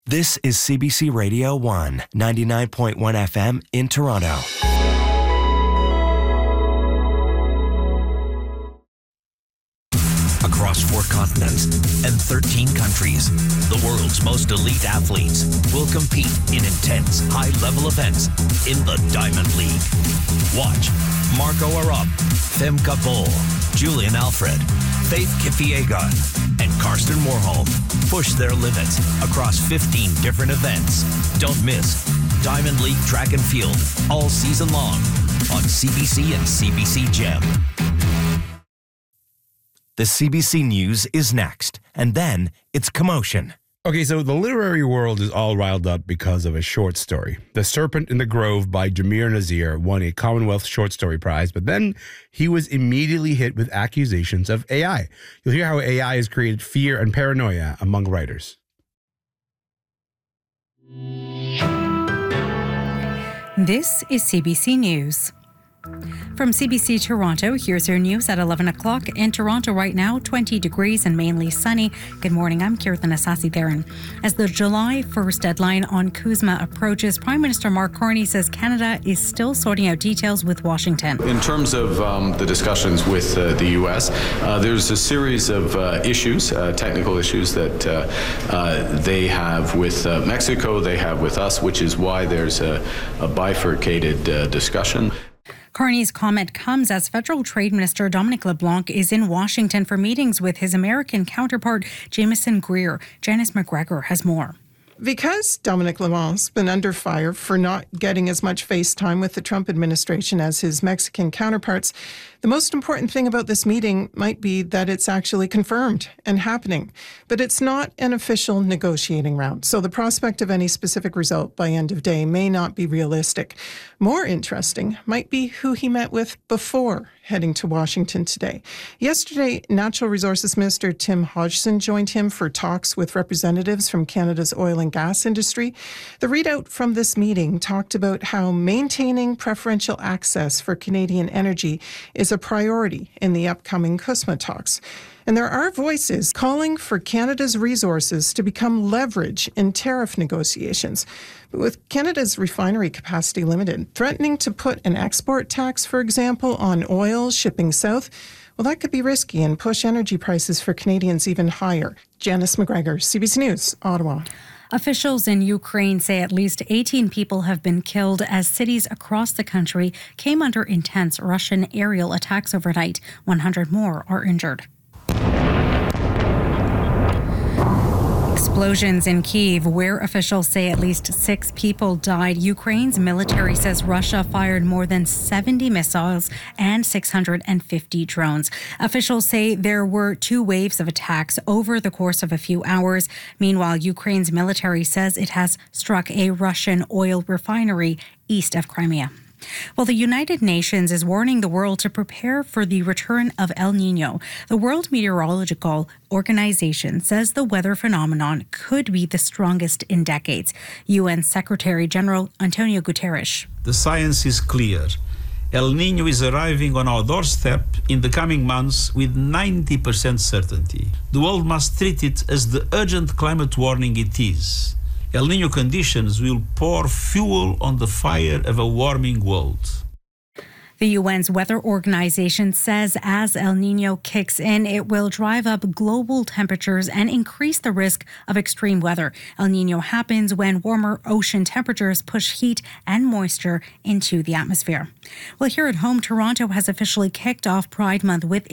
This is CBC Radio 1, 99.1 FM in Toronto. Across 4 continents and 13 countries, the world's most elite athletes will compete in intense, high-level events in the Diamond League. Watch Marco Arop, Femke Bol, Julian Alfred, Faith Kipyegon, and Karsten Warholm push their limits across 15 different events. Don't miss Diamond League Track and Field all season long on CBC and CBC Gem. The CBC News is next, and then it's Commotion. Okay, so the literary world is all riled up because of a short story. The Serpent in the Grove by Jameer Nazir won a Commonwealth Short Story Prize, but then he was immediately hit with accusations of AI. You'll hear how AI has created fear and paranoia among writers. This is CBC News. From CBC Toronto, here's your news at 11 o'clock. In Toronto right now, 20 degrees and mainly sunny. Good morning, I'm Kirtan Asasi-Theron. As the July 1st deadline on CUSMA approaches, Prime Minister Mark Carney says Canada is still sorting out details with Washington. In terms of the discussions with the U.S., there's a series of issues, technical issues that they have with Mexico, they have with us, which is why there's a bifurcated discussion. Carney's comment comes as Federal Trade Minister Dominic LeBlanc is in Washington for meetings with his American counterpart, Jameson Greer. Janice McGregor has more. Because Dominic LeBlanc's been under fire for not getting as much face time with the Trump administration as his Mexican counterparts, the most important thing about this meeting might be that it's actually confirmed and happening. But it's not an official negotiating round, so the prospect of any specific result by end of day may not be realistic. More interesting might be who he met with before heading to Washington today. Yesterday, Natural Resources Minister Tim Hodgson joined him for talks with representatives from Canada's oil and gas industry. The readout from this meeting talked about how maintaining preferential access for Canadian energy is a priority in the upcoming CUSMA talks. And there are voices calling for Canada's resources to become leverage in tariff negotiations. But with Canada's refinery capacity limited, threatening to put an export tax, for example, on oil shipping south, well, that could be risky and push energy prices for Canadians even higher. Janice McGregor, CBC News, Ottawa. Officials in Ukraine say at least 18 people have been killed as cities across the country came under intense Russian aerial attacks overnight. 100 more are injured. Explosions in Kyiv, where officials say at least 6 people died. Ukraine's military says Russia fired more than 70 missiles and 650 drones. Officials say there were 2 waves of attacks over the course of a few hours. Meanwhile, Ukraine's military says it has struck a Russian oil refinery east of Crimea. Well, the United Nations is warning the world to prepare for the return of El Nino. The World Meteorological Organization says the weather phenomenon could be the strongest in decades. UN Secretary General Antonio Guterres. The science is clear. El Nino is arriving on our doorstep in the coming months with 90% certainty. The world must treat it as the urgent climate warning it is. El Nino conditions will pour fuel on the fire of a warming world. The UN's weather organization says as El Nino kicks in, it will drive up global temperatures and increase the risk of extreme weather. El Nino happens when warmer ocean temperatures push heat and moisture into the atmosphere. Well, here at home, Toronto has officially kicked off Pride Month with